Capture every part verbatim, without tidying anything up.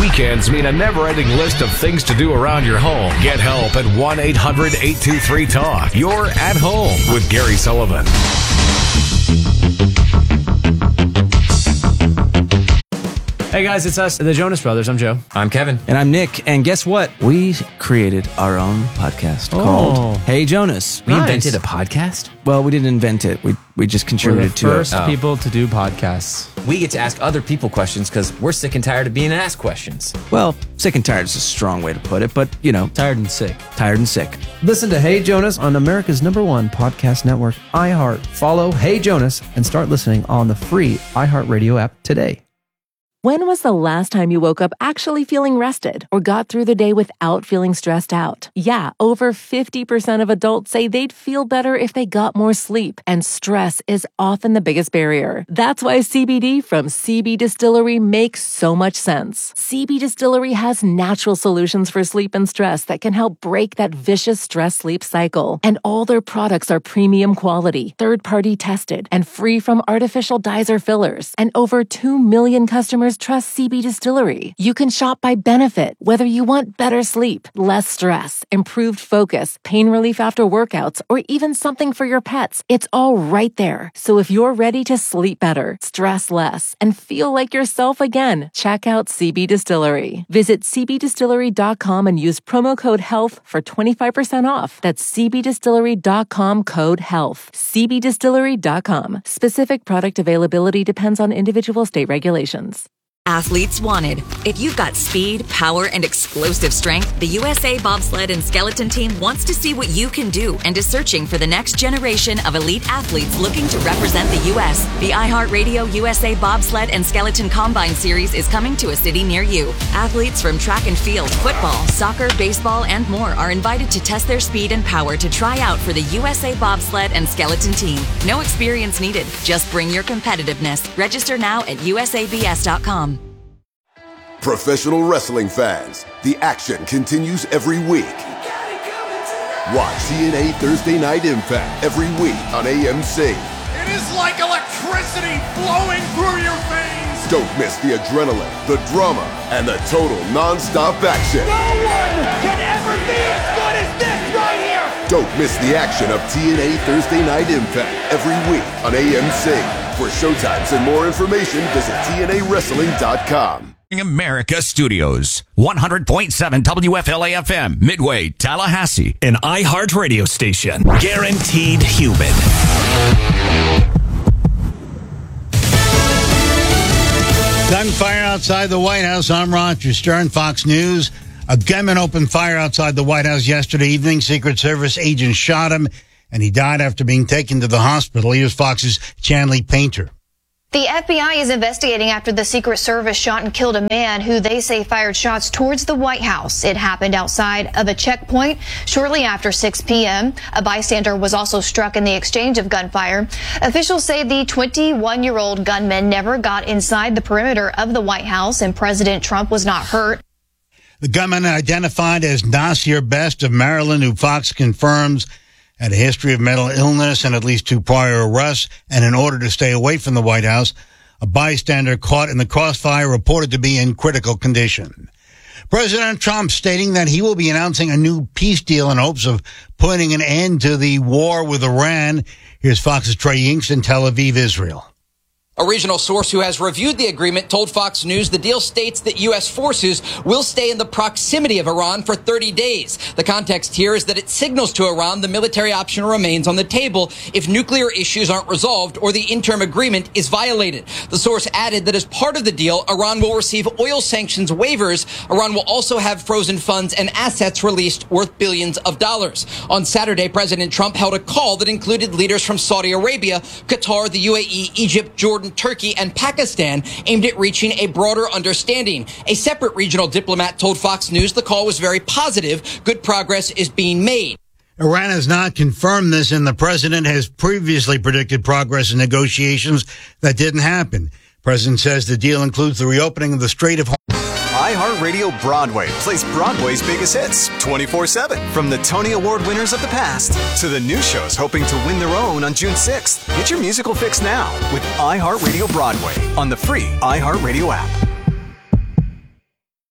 Weekends mean a never-ending list of things to do around your home. Get help at one eight hundred eight two three talk. You're at home with Gary Sullivan. Hey guys, it's us, the Jonas Brothers. I'm Joe. I'm Kevin. And I'm Nick. And guess what? We created our own podcast Oh. called Hey Jonas. We Nice. invented a podcast? Well, we didn't invent it. We we just We're the contributed to first it. Oh. people to do podcasts. We get to ask other people questions because we're sick and tired of being asked questions. Well, sick and tired is a strong way to put it, but, you know, Tired and sick. tired and sick. Listen to Hey Jonas on America's number one podcast network, iHeart. Follow Hey Jonas and start listening on the free iHeartRadio app today. When was the last time you woke up actually feeling rested or got through the day without feeling stressed out? Yeah, over fifty percent of adults say they'd feel better if they got more sleep, and stress is often the biggest barrier. That's why C B D from C B Distillery makes so much sense. C B Distillery has natural solutions for sleep and stress that can help break that vicious stress-sleep cycle. And all their products are premium quality, third-party tested, and free from artificial dyes or fillers. And over two million customers trust C B Distillery. You can shop by benefit, whether you want better sleep, less stress, improved focus, pain relief after workouts, or even something for your pets. It's all right there. So if you're ready to sleep better, stress less, and feel like yourself again, check out C B Distillery. Visit c b distillery dot com and use promo code HEALTH for twenty-five percent off. That's c b distillery dot com code HEALTH. c b distillery dot com. Specific product availability depends on individual state regulations. Athletes wanted. If you've got speed, power, and explosive strength, the U S A Bobsled and Skeleton Team wants to see what you can do and is searching for the next generation of elite athletes looking to represent the U S The iHeartRadio U S A Bobsled and Skeleton Combine Series is coming to a city near you. Athletes from track and field, football, soccer, baseball, and more are invited to test their speed and power to try out for the U S A Bobsled and Skeleton Team. No experience needed. Just bring your competitiveness. Register now at u s a b s dot com. Professional wrestling fans, the action continues every week. Watch T N A Thursday Night Impact every week on A M C. It is like electricity flowing through your veins. Don't miss the adrenaline, the drama, and the total non-stop action. No one can ever be as good as this right here. Don't miss the action of T N A Thursday Night Impact every week on A M C. For showtimes and more information, visit T N A wrestling dot com. America Studios, one hundred point seven W F L A F M, Midway, Tallahassee, an iHeart radio station. Guaranteed human. Gunfire outside the White House. I'm Roger Stern, Fox News. A gunman opened fire outside the White House yesterday evening. Secret Service agents shot him, and he died after being taken to the hospital. Here's Fox's Chanley Painter. The F B I is investigating after the Secret Service shot and killed a man who they say fired shots towards the White House. It happened outside of a checkpoint shortly after six p.m. A bystander was also struck in the exchange of gunfire. Officials say the twenty-one-year-old gunman never got inside the perimeter of the White House, and President Trump was not hurt. The gunman, identified as Nasir Best of Maryland, who Fox confirms had a history of mental illness and at least two prior arrests, and in order to stay away from the White House, a bystander caught in the crossfire reported to be in critical condition. President Trump stating that he will be announcing a new peace deal in hopes of putting an end to the war with Iran. Here's Fox's Trey Yingst in Tel Aviv, Israel. A regional source who has reviewed the agreement told Fox News the deal states that U S forces will stay in the proximity of Iran for thirty days. The context here is that it signals to Iran the military option remains on the table if nuclear issues aren't resolved or the interim agreement is violated. The source added that as part of the deal, Iran will receive oil sanctions waivers. Iran will also have frozen funds and assets released worth billions of dollars. On Saturday, President Trump held a call that included leaders from Saudi Arabia, Qatar, the U A E, Egypt, Jordan, Turkey, and Pakistan, aimed at reaching a broader understanding. A separate regional diplomat told Fox News the call was very positive. Good progress is being made. Iran has not confirmed this, and the president has previously predicted progress in negotiations that didn't happen. The president says the deal includes the reopening of the Strait of Hormuz. iHeartRadio Broadway plays Broadway's biggest hits twenty-four seven. From the Tony Award winners of the past to the new shows hoping to win their own on June sixth. Get your musical fix now with iHeartRadio Broadway on the free iHeartRadio app.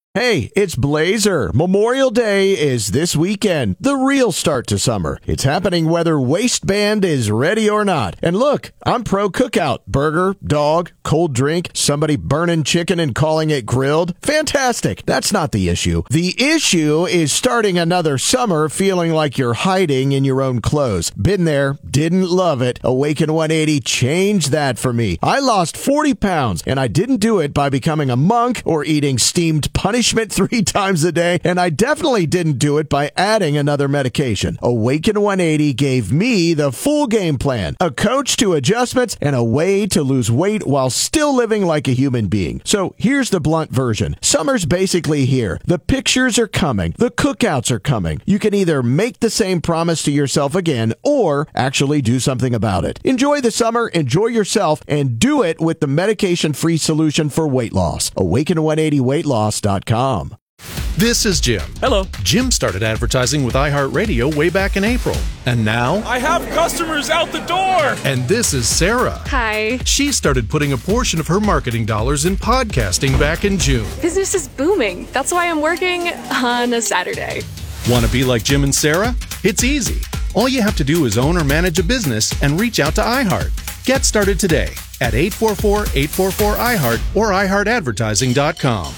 Hey, it's Blazer. Memorial Day is this weekend, the real start to summer. It's happening whether waistband is ready or not. And look, I'm pro cookout. Burger, dog, cold drink, somebody burning chicken and calling it grilled. Fantastic. That's not the issue. The issue is starting another summer feeling like you're hiding in your own clothes. Been there, didn't love it. Awaken one eighty changed that for me. I lost forty pounds, and I didn't do it by becoming a monk or eating steamed punishment three times a day, and I definitely didn't do it by adding another medication. Awaken one eighty gave me the full game plan, a coach to adjustments, and a way to lose weight while still living like a human being. So here's the blunt version. Summer's basically here. The pictures are coming. The cookouts are coming. You can either make the same promise to yourself again or actually do something about it. Enjoy the summer, enjoy yourself, and do it with the medication-free solution for weight loss. awaken one eighty weight loss dot com. This is Jim. Hello. Jim started advertising with iHeartRadio way back in April. And now... I have customers out the door! And this is Sarah. Hi. She started putting a portion of her marketing dollars in podcasting back in June. Business is booming. That's why I'm working on a Saturday. Want to be like Jim and Sarah? It's easy. All you have to do is own or manage a business and reach out to iHeart. Get started today at eight four four, eight four four, I heart or i heart advertising dot com.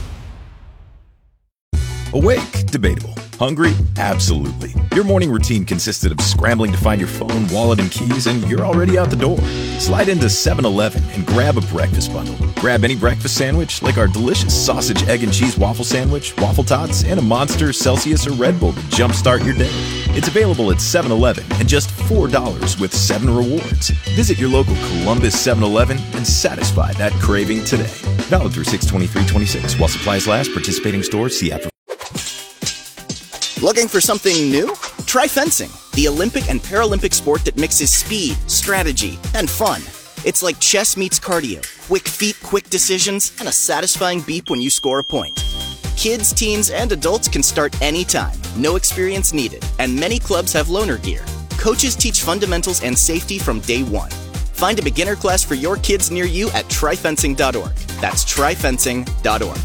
Awake? Debatable. Hungry? Absolutely. Your morning routine consisted of scrambling to find your phone, wallet, and keys, and you're already out the door. Slide into seven eleven and grab a breakfast bundle. Grab any breakfast sandwich, like our delicious sausage, egg, and cheese waffle sandwich, waffle tots, and a Monster, Celsius, or Red Bull to jumpstart your day. It's available at seven eleven and just four dollars with seven rewards. Visit your local Columbus seven eleven and satisfy that craving today. Valid through six twenty-three twenty-six. While supplies last, participating stores, see app. Looking for something new? Try fencing, the Olympic and Paralympic sport that mixes speed, strategy, and fun. It's like chess meets cardio. Quick feet, quick decisions, and a satisfying beep when you score a point. Kids, teens, and adults can start anytime. No experience needed, and many clubs have loaner gear. Coaches teach fundamentals and safety from day one. Find a beginner class for your kids near you at try fencing dot org. That's try fencing dot org.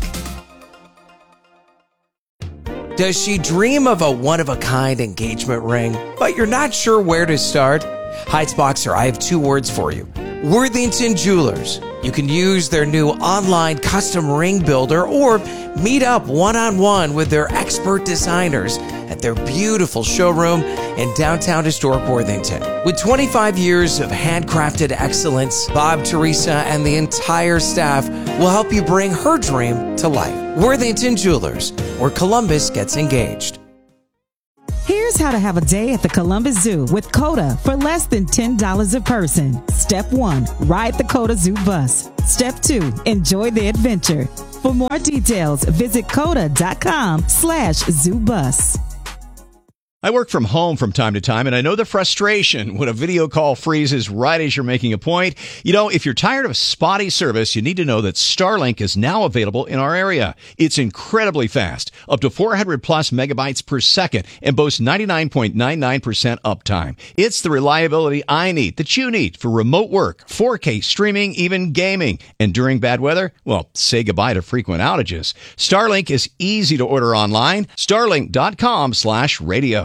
Does she dream of a one-of-a-kind engagement ring, but you're not sure where to start? Heights Boxer, I have two words for you. Worthington Jewelers. You can use their new online custom ring builder or meet up one-on-one with their expert designers at their beautiful showroom in downtown historic Worthington. With twenty-five years of handcrafted excellence, Bob, Teresa, and the entire staff will help you bring her dream to life. Worthington Jewelers, where Columbus gets engaged. Here's how to have a day at the Columbus Zoo with COTA for less than ten dollars a person. Step one, ride the COTA Zoo bus. Step two, enjoy the adventure. For more details, visit coda.com slash zoo bus. I work from home from time to time, and I know the frustration when a video call freezes right as you're making a point. You know, if you're tired of spotty service, you need to know that Starlink is now available in our area. It's incredibly fast, up to four hundred plus megabytes per second, and boasts ninety-nine point nine nine percent uptime. It's the reliability I need, that you need, for remote work, four K streaming, even gaming. And during bad weather, well, say goodbye to frequent outages. Starlink is easy to order online. Starlink.com slash radio.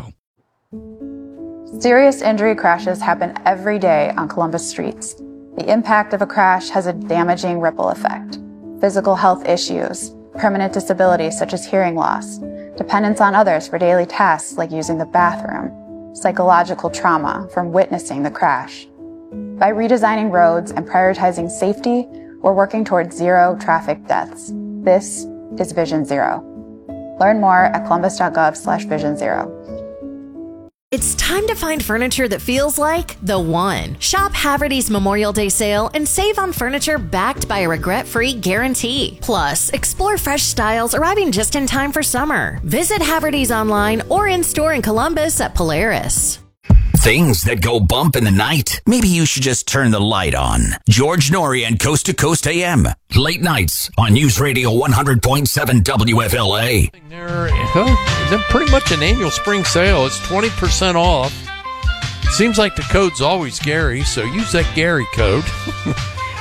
Serious injury crashes happen every day on Columbus streets. The impact of a crash has a damaging ripple effect. Physical health issues, permanent disabilities such as hearing loss, dependence on others for daily tasks like using the bathroom, psychological trauma from witnessing the crash. By redesigning roads and prioritizing safety, we're working towards zero traffic deaths. This is Vision Zero. Learn more at columbus.gov slash vision zero. It's time to find furniture that feels like the one. Shop Haverty's Memorial Day sale and save on furniture backed by a regret-free guarantee. Plus, explore fresh styles arriving just in time for summer. Visit Haverty's online or in-store in Columbus at Polaris. Things that go bump in the night. Maybe you should just turn the light on. George Norrie and Coast to Coast A M. Late nights on News Radio one hundred point seven W F L A. They're, they're pretty much an annual spring sale. It's twenty percent off. Seems like the code's always Gary, so use that Gary code.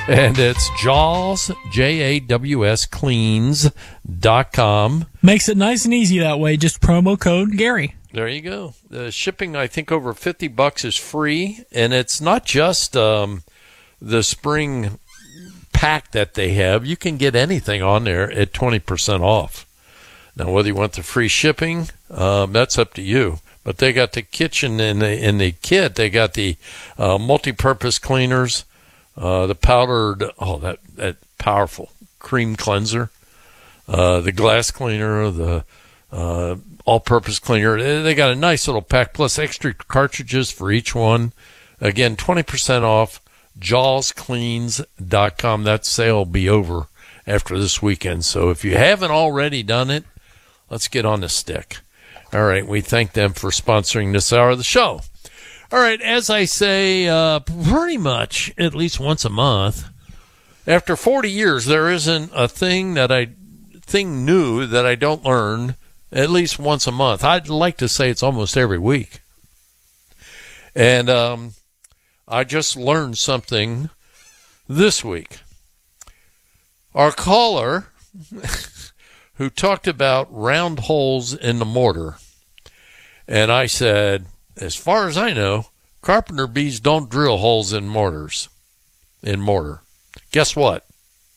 And it's Jaws, J A W S, cleans dot com. Makes it nice and easy that way. Just promo code Gary. There you go. The shipping, I think, over fifty bucks is free. And it's not just um, the spring pack that they have. You can get anything on there at twenty percent off. Now, whether you want the free shipping, um, that's up to you. But they got the kitchen in the, in the kit. They got the uh, multi-purpose cleaners, uh, the powdered, oh, that, that powerful cream cleanser, uh, the glass cleaner, the uh, all-purpose cleaner. They got a nice little pack, plus extra cartridges for each one. Again, twenty percent off, jaws cleans dot com. That sale will be over after this weekend. So if you haven't already done it, let's get on the stick. All right, we thank them for sponsoring this hour of the show. All right, as I say, uh, pretty much at least once a month, after forty years, there isn't a thing that I thing new that I don't learn at least once a month. I'd like to say it's almost every week. And um, I just learned something this week. Our caller who talked about round holes in the mortar. And I said, as far as I know, carpenter bees don't drill holes in mortars, in mortar. Guess what?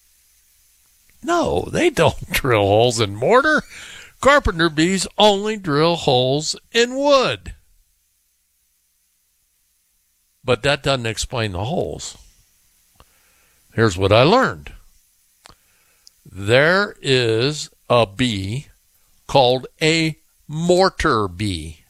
No, they don't drill holes in mortar. Carpenter bees only drill holes in wood. But that doesn't explain the holes. Here's what I learned. There is a bee called a mortar bee.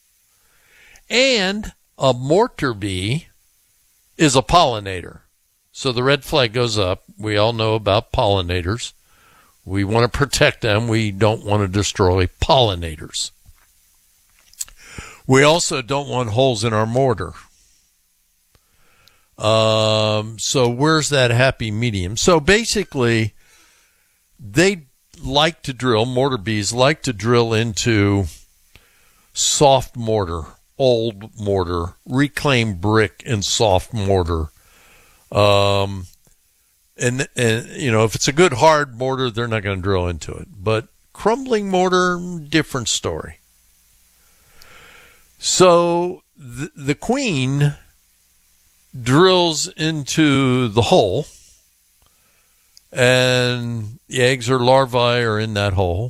And a mortar bee is a pollinator. So the red flag goes up. We all know about pollinators. We want to protect them. We don't want to destroy pollinators. We also don't want holes in our mortar. Um, so where's that happy medium? So basically, they like to drill, mortar bees like to drill into soft mortar, old mortar, reclaimed brick and soft mortar. Um, and, and, you know, if it's a good hard mortar, they're not going to drill into it. But crumbling mortar, different story. So the, the queen drills into the hole, and the eggs or larvae are in that hole.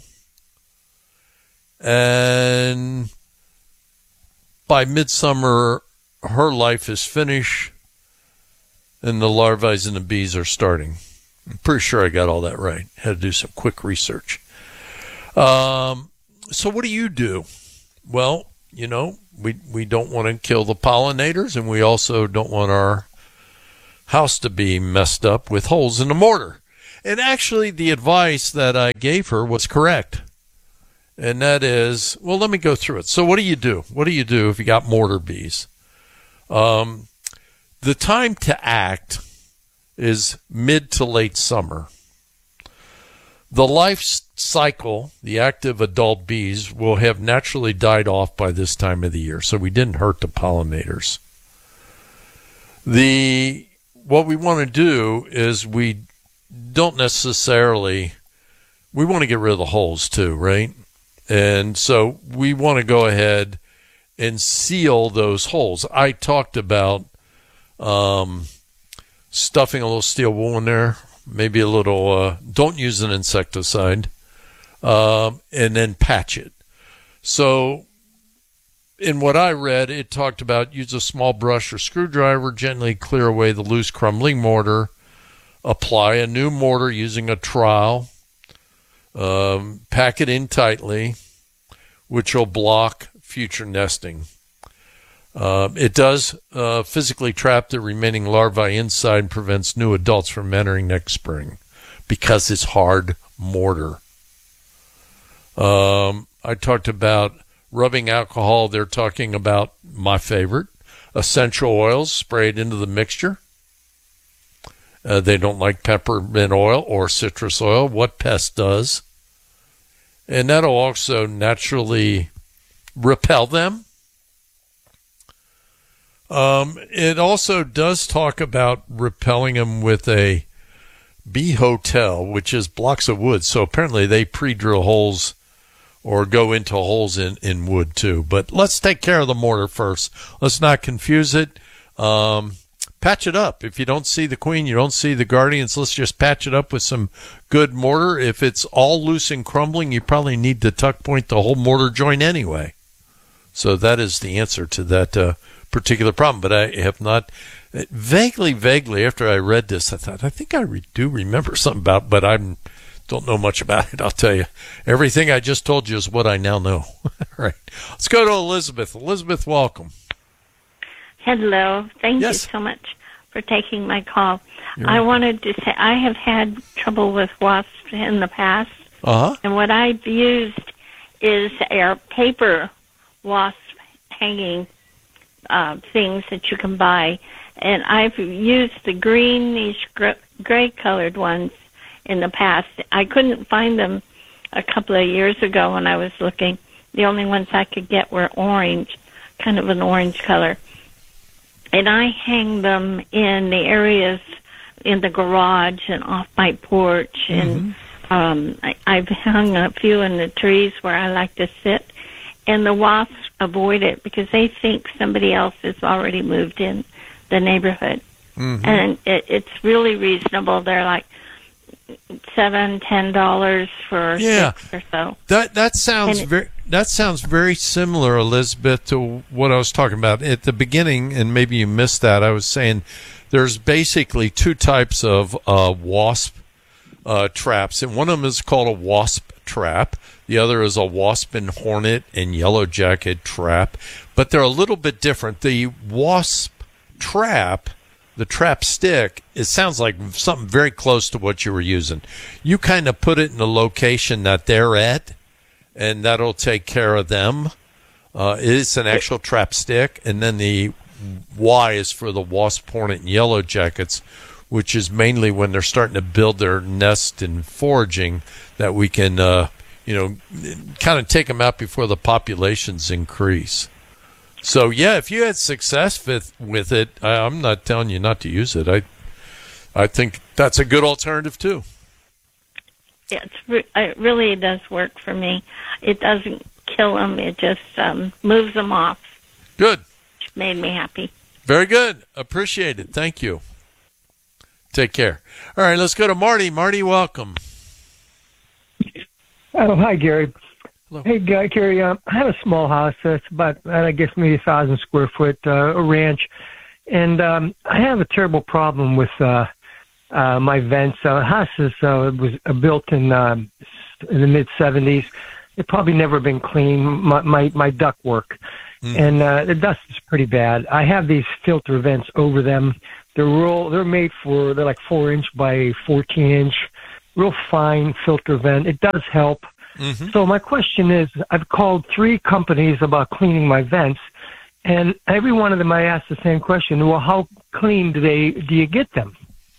And by midsummer, her life is finished, and the larvae and the bees are starting. I'm pretty sure I got all that right. Had to do some quick research. Um, so what do you do? Well, you know, we we don't want to kill the pollinators, and we also don't want our house to be messed up with holes in the mortar. And actually, the advice that I gave her was correct. And that is, well, let me go through it. So what do you do? What do you do if you got mortar bees? Um, the time to act is mid to late summer. The life cycle, the active adult bees, will have naturally died off by this time of the year, so we didn't hurt the pollinators. The what we want to do is we don't necessarily, we want to get rid of the holes too, right? And so we want to go ahead and seal those holes. I talked about um, stuffing a little steel wool in there, maybe a little, uh, don't use an insecticide, um, and then patch it. So in what I read, it talked about use a small brush or screwdriver, gently clear away the loose crumbling mortar, apply a new mortar using a trowel, um, pack it in tightly, which will block future nesting. Uh, it does uh, physically trap the remaining larvae inside and prevents new adults from entering next spring because it's hard mortar. Um, I talked about rubbing alcohol. They're talking about my favorite, essential oils sprayed into the mixture. Uh, they don't like peppermint oil or citrus oil. What Pest does. And that'll also naturally repel them. Um, it also does talk about repelling them with a bee hotel, which is blocks of wood. So apparently they pre-drill holes or go into holes in, in wood too. But let's take care of the mortar first. Let's not confuse it. Um, patch it up. If you don't see the queen, you don't see the guardians, let's just patch it up with some good mortar. If it's all loose and crumbling, you probably need to tuck point the whole mortar joint anyway. So that is the answer to that uh, particular problem. But I have not, vaguely, vaguely, after I read this, I thought, I think I re- do remember something about, but I'm don't know much about it, I'll tell you. Everything I just told you is what I now know. All right. Let's go to Elizabeth. Elizabeth, welcome. Hello. Thank yes. you so much for taking my call. You're I welcome. wanted to say I have had trouble with wasps in the past. Uh-huh. And what I've used is our paper wasp hanging uh, things that you can buy. And I've used the greenish gr- gray-colored ones in the past. I couldn't find them a couple of years ago when I was looking. The only ones I could get were orange, kind of an orange color. And I hang them in the areas in the garage and off my porch. And um, I, I've hung a few in the trees where I like to sit. And the wasps avoid it because they think somebody else has already moved in the neighborhood. Mm-hmm. And it, it's really reasonable. They're like seven, ten dollars for Yeah. six or so. That that sounds And it- very that sounds very similar, Elizabeth, to what I was talking about at the beginning, and maybe you missed that. I was saying there's basically two types of uh, wasp uh, traps, and one of them is called a wasp trap. The other is a wasp and hornet and yellow jacket trap, but they're a little bit different. The wasp trap, the trap stick, it sounds like something very close to what you were using. You kind of put it in the location that they're at, and that'll take care of them. Uh, it's an actual trap stick, and then the Y is for the wasp, hornet, and yellow jackets, which is mainly when they're starting to build their nest and foraging, that we can, uh, you know, kind of take them out before the populations increase. So, yeah, if you had success with, with it, I, I'm not telling you not to use it. I I think that's a good alternative, too. Yeah, it's re- it really does work for me. It doesn't kill them. It just um, moves them off. Good. Which made me happy. Very good. Appreciate it. Thank you. Take care. All right, let's go to Marty. Marty, welcome. Oh, hi, Gary. Hello. Hey, Guy, Gary, um, I have a small house. Uh, it's about, uh, I guess, maybe a thousand square foot, uh, a ranch. And um, I have a terrible problem with uh, uh, my vents. Uh, the house is, uh, was uh, built in, um, in the mid seventies. It probably never been cleaned, my, my, my duct work. Mm. And uh, the dust is pretty bad. I have these filter vents over them. They're real, they're made for, they're like four inch by fourteen inch, real fine filter vent. It does help. Mm-hmm. So my question is, I've called three companies about cleaning my vents, and every one of them I asked the same question. Well, how clean do they do you get them?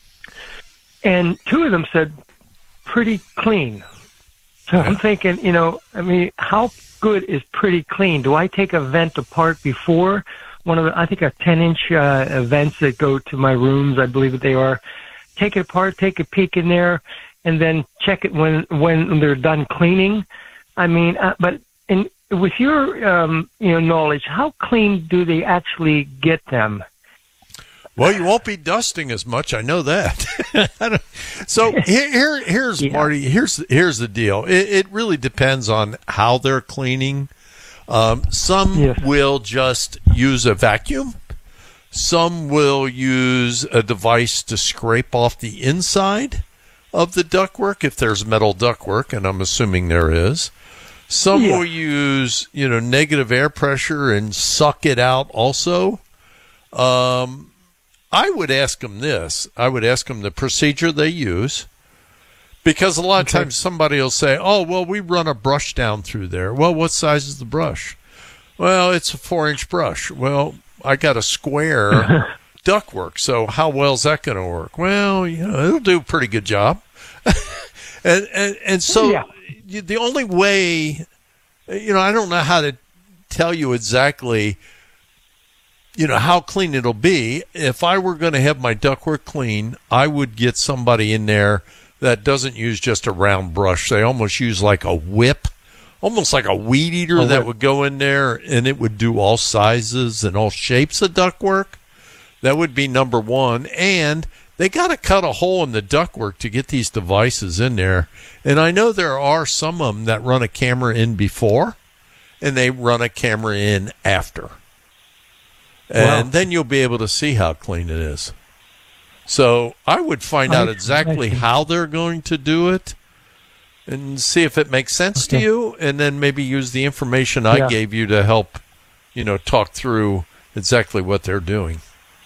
And two of them said, pretty clean. So I'm thinking, you know, I mean, how good is pretty clean? Do I take a vent apart before? One of the, I think a ten inch uh, vents that go to my rooms, I believe that they are. Take it apart, take a peek in there, and then check it when when they're done cleaning. I mean, uh, but in, with your um, you know knowledge, how clean do they actually get them? Well, you won't be dusting as much. I know that. So here, here here's yeah. Marty. Here's here's the deal. It, it really depends on how they're cleaning. Um, some yes. will just use a vacuum. Some will use a device to scrape off the inside of the ductwork if there's metal ductwork, and I'm assuming there is. Some yeah. will use, you know, negative air pressure and suck it out also. Um, I would ask them this. I would ask them the procedure they use, because a lot of okay. times somebody will say, oh, well, we run a brush down through there. Well, what size is the brush? Well, it's a four-inch brush. Well, I got a square ductwork, so how well is that going to work? Well, you know, it'll do a pretty good job. and, and and so yeah. the only way, you know, I don't know how to tell you exactly you know, how clean it'll be. If I were going to have my ductwork clean, I would get somebody in there that doesn't use just a round brush. They almost use like a whip, almost like a weed eater Oh, that right. would go in there, and it would do all sizes and all shapes of ductwork. That would be number one. And they got to cut a hole in the ductwork to get these devices in there. And I know there are some of them that run a camera in before, and they run a camera in after. And Wow. then you'll be able to see how clean it is. So I would find out I- exactly I see. how they're going to do it and see if it makes sense to Okay. you, and then maybe use the information I Yeah. gave you to help, you know, talk through exactly what they're doing.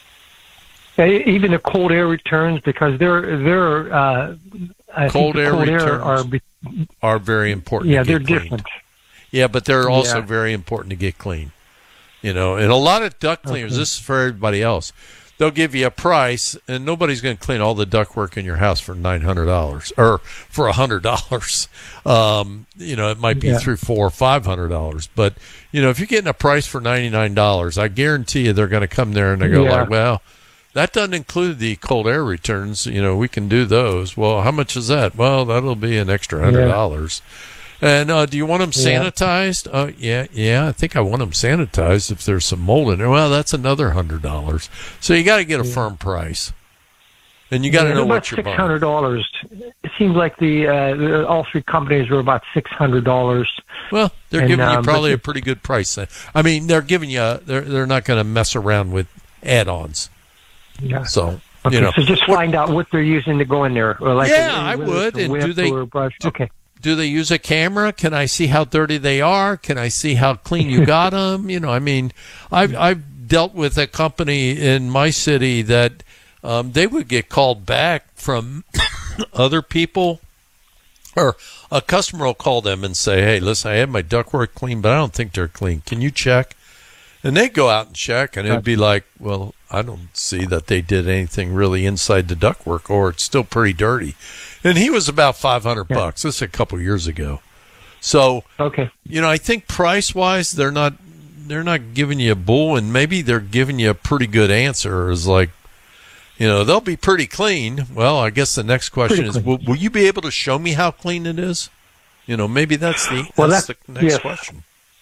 Yeah, even the cold air returns, because they're they're uh, I Cold think the air cold returns air are be- Are very important. yeah to they're get cleaned. different. Yeah, but they're also Yeah. very important to get clean. You know, and a lot of duct cleaners, Okay. this is for everybody else, they'll give you a price, and nobody's going to clean all the ductwork in your house for nine hundred dollars or for one hundred dollars. Um, you know, it might be Yeah. through four or five hundred dollars. But, you know, if you're getting a price for ninety-nine dollars, I guarantee you they're going to come there and they go Yeah. like, well, that doesn't include the cold air returns. You know, we can do those. Well, how much is that? Well, that'll be an extra one hundred dollars. And uh, do you want them Yeah. sanitized? Uh, yeah, yeah. I think I want them sanitized if there's some mold in there. Well, that's another hundred dollars. So you got to get a firm price, and you got to Yeah, know about what you're six buying. hundred dollars. It seems like the, uh, the all three companies were about six hundred dollars. Well, they're And, giving you um, probably but- a pretty good price. Then. I mean, they're giving you. A, they're they're not going to mess around with add-ons. Yeah. So Okay, you know, so just find out what they're using to go in there. Or like Yeah, a- I whether would. it's a And do whip they- or a brush. do- Okay. Do they use a camera? Can I see how dirty they are? Can I see how clean you got them? You know, I mean, I've I've dealt with a company in my city that um, they would get called back from other people, or a customer will call them and say, "Hey, listen, I have my ductwork clean, but I don't think they're clean. Can you check?" And they go out and check, and it'd be like, "Well, I don't see that they did anything really inside the ductwork, or it's still pretty dirty." And he was about five hundred Yeah. bucks. This is a couple years ago. So, Okay. you know, I think price wise, they're not they're not giving you a bull, and maybe they're giving you a pretty good answer. Is like, you know, they'll be pretty clean. Well, I guess the next question Pretty is, clean. will, will you be able to show me how clean it is? You know, maybe that's the Well, that's that- the next yes. question.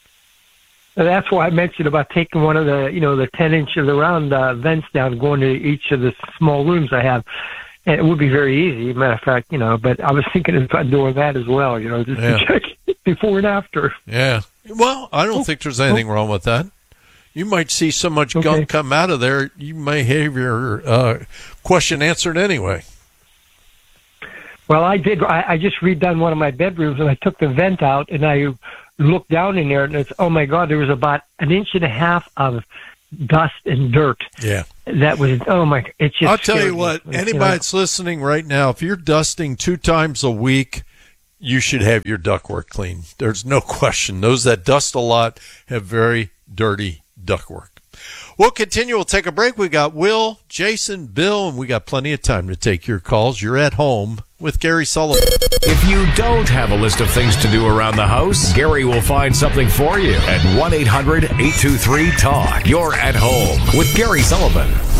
And that's why I mentioned about taking one of the, you know, the ten inches around uh, vents down, going to each of the small rooms I have. And it would be very easy, matter of fact, you know, but I was thinking about doing that as well, you know, just Yeah. to check before and after. Yeah. Well, I don't think there's anything wrong with that. You might see so much Okay. gunk come out of there, you may have your uh, question answered anyway. Well, I did. I, I just redone one of my bedrooms, and I took the vent out, and I looked down in there, and it's, oh, my God, there was about an inch and a half of dust and dirt. Yeah. That was, oh, my, it's just I'll tell scared you me. what, You know? anybody that's listening right now, if you're dusting two times a week, you should have your ductwork clean. There's no question. Those that dust a lot have very dirty ductwork. We'll continue. We'll take a break. We got Will, Jason, Bill, and we got plenty of time to take your calls. You're at home with Gary Sullivan. If you don't have a list of things to do around the house, Gary will find something for you at one eight hundred eight two three talk. You're at home with Gary Sullivan.